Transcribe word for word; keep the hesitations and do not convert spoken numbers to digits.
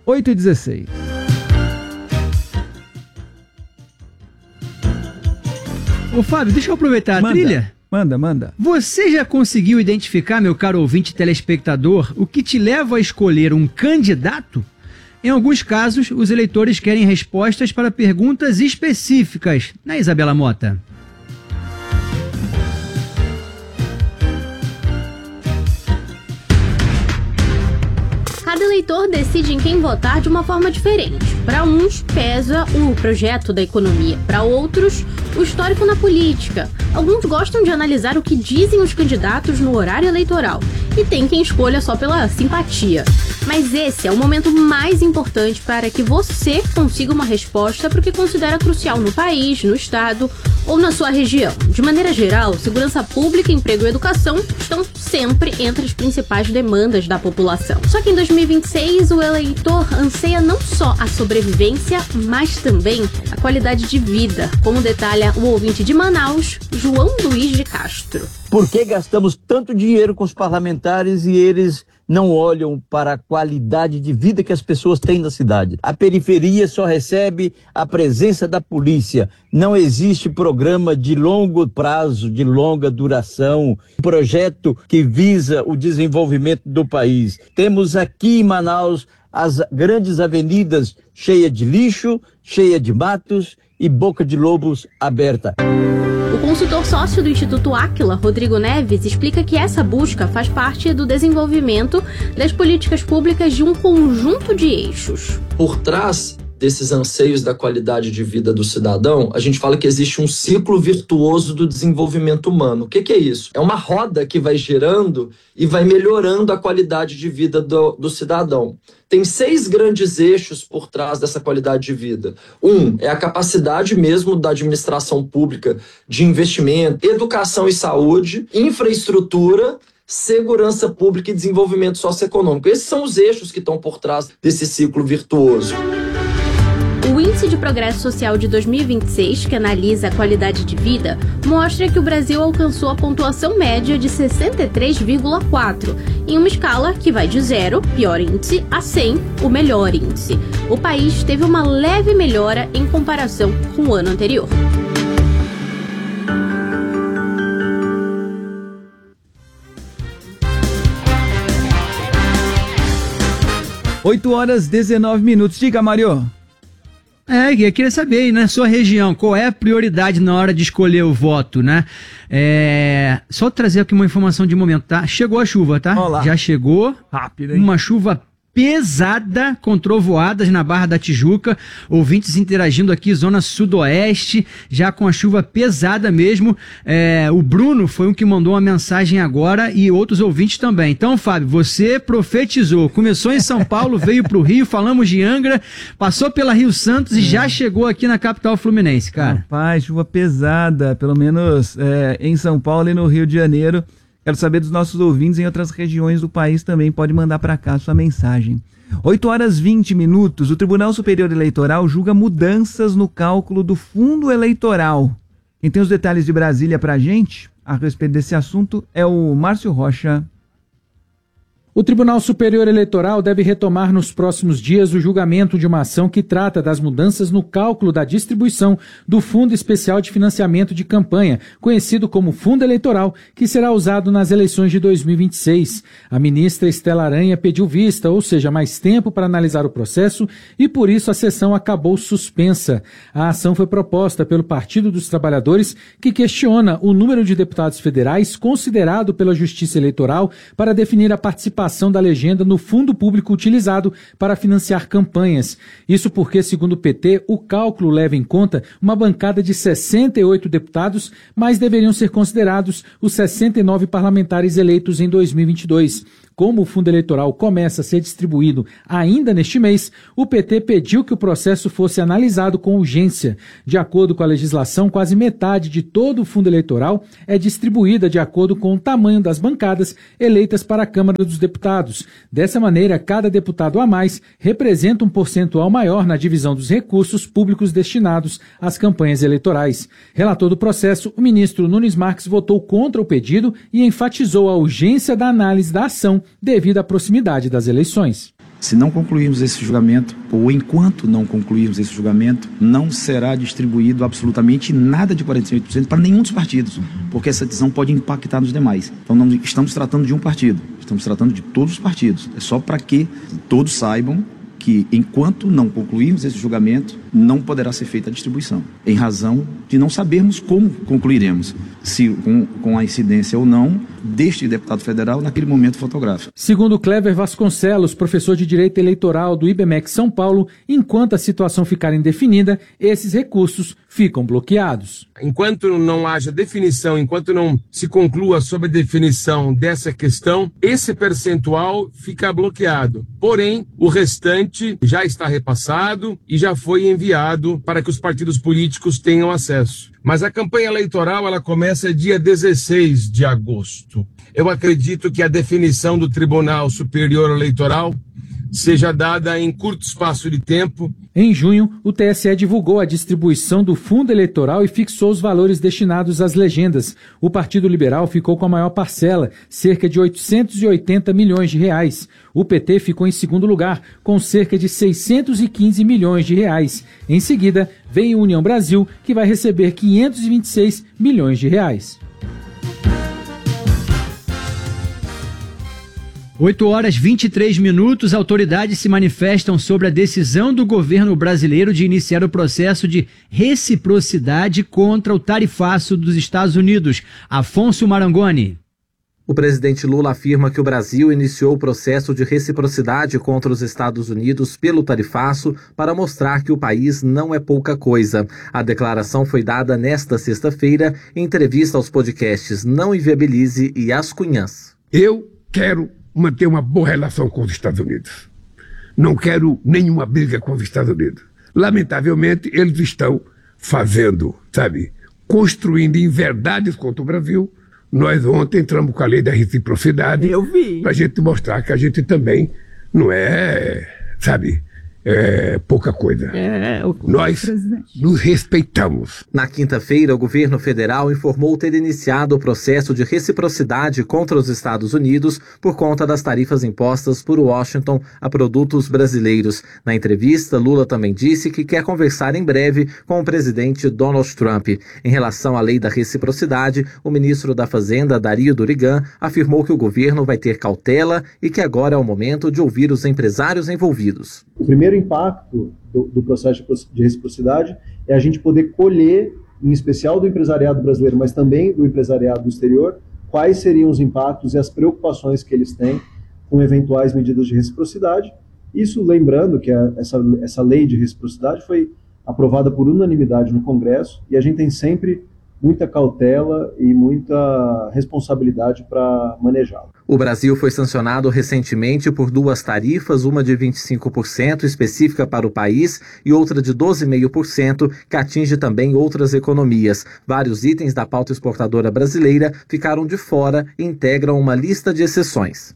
oito e dezesseis. Ô Fábio, deixa eu aproveitar a manda, trilha. Manda, manda. Você já conseguiu identificar, meu caro ouvinte telespectador, o que te leva a escolher um candidato? Em alguns casos, os eleitores querem respostas para perguntas específicas, né, Isabela Mota? Cada eleitor decide em quem votar de uma forma diferente. Para uns, pesa o projeto da economia. Para outros, o histórico na política. Alguns gostam de analisar o que dizem os candidatos no horário eleitoral. E tem quem escolha só pela simpatia. Mas esse é o momento mais importante para que você consiga uma resposta para o que considera crucial no país, no estado ou na sua região. De maneira geral, segurança pública, emprego e educação estão sempre entre as principais demandas da população. Só que em dois mil e vinte e seis, o eleitor anseia não só a sobrevivência, mas também a qualidade de vida, como detalha o ouvinte de Manaus, João Luiz de Castro. Por que gastamos tanto dinheiro com os parlamentares e eles não olham para a qualidade de vida que as pessoas têm na cidade? A periferia só recebe a presença da polícia. Não existe programa de longo prazo, de longa duração, projeto que visa o desenvolvimento do país. Temos aqui em Manaus as grandes avenidas cheias de lixo, cheias de matos e boca de lobos aberta. O consultor sócio do Instituto Áquila, Rodrigo Neves, explica que essa busca faz parte do desenvolvimento das políticas públicas de um conjunto de eixos. Por trás desses anseios da qualidade de vida do cidadão, a gente fala que existe um ciclo virtuoso do desenvolvimento humano. O que, que é isso? É uma roda que vai girando e vai melhorando a qualidade de vida do, do cidadão. Tem seis grandes eixos por trás dessa qualidade de vida. Um, é a capacidade mesmo da administração pública de investimento, educação e saúde, infraestrutura, segurança pública e desenvolvimento socioeconômico. Esses são os eixos que estão por trás desse ciclo virtuoso. O Índice de Progresso Social de dois mil e vinte e seis, que analisa a qualidade de vida, mostra que o Brasil alcançou a pontuação média de sessenta e três vírgula quatro, em uma escala que vai de zero, pior índice, a cem, o melhor índice. O país teve uma leve melhora em comparação com o ano anterior. oito horas e dezenove minutos. Diga, Mário. É, eu queria saber, na sua região, qual é a prioridade na hora de escolher o voto, né? É, só trazer aqui uma informação de momento, tá? Chegou a chuva, tá? Olá. Já chegou. Rápido, hein? Uma chuva pesada, com trovoadas na Barra da Tijuca, ouvintes interagindo aqui, zona sudoeste, já com a chuva pesada mesmo. É, o Bruno foi um que mandou uma mensagem agora e outros ouvintes também. Então, Fábio, você profetizou, começou em São Paulo, veio pro Rio, falamos de Angra, passou pela Rio Santos e já chegou aqui na capital fluminense, cara. Rapaz, chuva pesada, pelo menos é, em São Paulo e no Rio de Janeiro. Quero saber dos nossos ouvintes em outras regiões do país também. Pode mandar para cá sua mensagem. oito horas e vinte minutos. O Tribunal Superior Eleitoral julga mudanças no cálculo do fundo eleitoral. Quem tem os detalhes de Brasília para a gente a respeito desse assunto é o Márcio Rocha. O Tribunal Superior Eleitoral deve retomar nos próximos dias o julgamento de uma ação que trata das mudanças no cálculo da distribuição do Fundo Especial de Financiamento de Campanha, conhecido como Fundo Eleitoral, que será usado nas eleições de dois mil e vinte e seis. A ministra Estela Aranha pediu vista, ou seja, mais tempo para analisar o processo, e por isso a sessão acabou suspensa. A ação foi proposta pelo Partido dos Trabalhadores, que questiona o número de deputados federais considerado pela Justiça Eleitoral para definir a participação da legenda no fundo público utilizado para financiar campanhas. Isso porque, segundo o P T, o cálculo leva em conta uma bancada de sessenta e oito deputados, mas deveriam ser considerados os sessenta e nove parlamentares eleitos em dois mil e vinte e dois. Como o fundo eleitoral começa a ser distribuído ainda neste mês, o P T pediu que o processo fosse analisado com urgência. De acordo com a legislação, quase metade de todo o fundo eleitoral é distribuída de acordo com o tamanho das bancadas eleitas para a Câmara dos Deputados. Dessa maneira, cada deputado a mais representa um percentual maior na divisão dos recursos públicos destinados às campanhas eleitorais. Relator do processo, o ministro Nunes Marques votou contra o pedido e enfatizou a urgência da análise da ação devido à proximidade das eleições. Se não concluirmos esse julgamento, ou enquanto não concluirmos esse julgamento, não será distribuído absolutamente nada de quarenta e oito por cento para nenhum dos partidos, porque essa decisão pode impactar nos demais. Então não estamos tratando de um partido, estamos tratando de todos os partidos. É só para que todos saibam que, enquanto não concluirmos esse julgamento, não poderá ser feita a distribuição, em razão de não sabermos como concluiremos, se com, com a incidência ou não deste deputado federal naquele momento fotográfico. Segundo Clever Vasconcelos, professor de Direito Eleitoral do I B M E C São Paulo, enquanto a situação ficar indefinida, esses recursos ficam bloqueados. Enquanto não haja definição, enquanto não se conclua sobre a definição dessa questão, esse percentual fica bloqueado. Porém, o restante já está repassado e já foi enviado para que os partidos políticos tenham acesso. Mas a campanha eleitoral ela começa dia dezesseis de agosto. Eu acredito que a definição do Tribunal Superior Eleitoral seja dada em curto espaço de tempo. Em junho, o T S E divulgou a distribuição do fundo eleitoral e fixou os valores destinados às legendas. O Partido Liberal ficou com a maior parcela, cerca de oitocentos e oitenta milhões de reais. O P T ficou em segundo lugar, com cerca de seiscentos e quinze milhões de reais. Em seguida, vem a União Brasil, que vai receber quinhentos e vinte e seis milhões de reais. oito horas e vinte e três minutos, autoridades se manifestam sobre a decisão do governo brasileiro de iniciar o processo de reciprocidade contra o tarifaço dos Estados Unidos. Afonso Marangoni. O presidente Lula afirma que o Brasil iniciou o processo de reciprocidade contra os Estados Unidos pelo tarifaço para mostrar que o país não é pouca coisa. A declaração foi dada nesta sexta-feira em entrevista aos podcasts Não Inviabilize e As Cunhãs. Eu quero manter uma boa relação com os Estados Unidos. Não quero nenhuma briga com os Estados Unidos. Lamentavelmente, eles estão fazendo, sabe, construindo inverdades contra o Brasil. Nós ontem entramos com a lei da reciprocidade. Eu vi. Para a gente mostrar que a gente também não é, sabe, é pouca coisa. É, o, Nós presidente. nos respeitamos. Na quinta-feira, o governo federal informou ter iniciado o processo de reciprocidade contra os Estados Unidos por conta das tarifas impostas por Washington a produtos brasileiros. Na entrevista, Lula também disse que quer conversar em breve com o presidente Donald Trump. Em relação à lei da reciprocidade, o ministro da Fazenda, Dario Durigan, afirmou que o governo vai ter cautela e que agora é o momento de ouvir os empresários envolvidos. O primeiro impacto do, do processo de reciprocidade é a gente poder colher, em especial do empresariado brasileiro, mas também do empresariado do exterior, quais seriam os impactos e as preocupações que eles têm com eventuais medidas de reciprocidade. Isso lembrando que a, essa, essa lei de reciprocidade foi aprovada por unanimidade no Congresso e a gente tem sempre muita cautela e muita responsabilidade para manejá-la. O Brasil foi sancionado recentemente por duas tarifas, uma de vinte e cinco por cento específica para o país e outra de doze vírgula cinco por cento que atinge também outras economias. Vários itens da pauta exportadora brasileira ficaram de fora e integram uma lista de exceções.